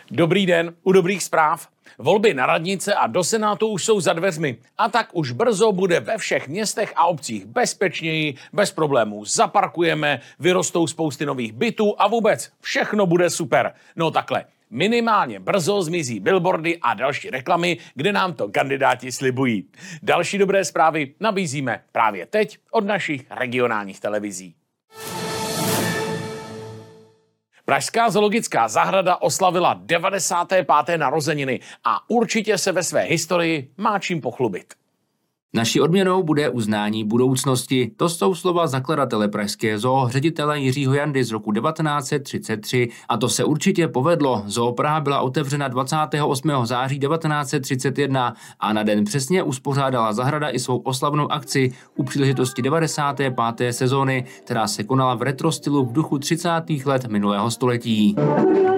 Dobrý den, u dobrých zpráv. Volby na radnice a do Senátu už jsou za dveřmi. A tak už brzo bude ve všech městech a obcích bezpečněji, bez problémů zaparkujeme, vyrostou spousty nových bytů a vůbec všechno bude super. No takhle, minimálně brzo zmizí billboardy a další reklamy, kde nám to kandidáti slibují. Další dobré zprávy nabízíme právě teď od našich regionálních televizí. Pražská zoologická zahrada oslavila 95. narozeniny a určitě se ve své historii má čím pochlubit. Naší odměnou bude uznání budoucnosti. To jsou slova zakladatele pražské zoo, ředitele Jiřího Jandy z roku 1933. A to se určitě povedlo. Zoo Praha byla otevřena 28. září 1931 a na den přesně uspořádala zahrada i svou oslavnou akci u příležitosti 95. sezóny, která se konala v retro stylu v duchu 30. let minulého století.